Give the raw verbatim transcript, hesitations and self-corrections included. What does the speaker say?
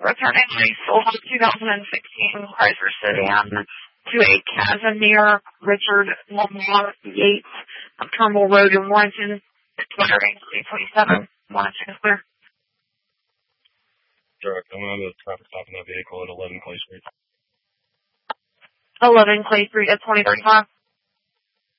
returning a Silver two thousand sixteen Chrysler sedan to a Casimir Richard Lamar Yates of Turnbull Road in Warrenton, expiring three twenty-seven. Warrenton is clear. Direct. I'm going to have a traffic stop in that vehicle at eleven Clay Street. eleven Clay Street at twenty thirty-five.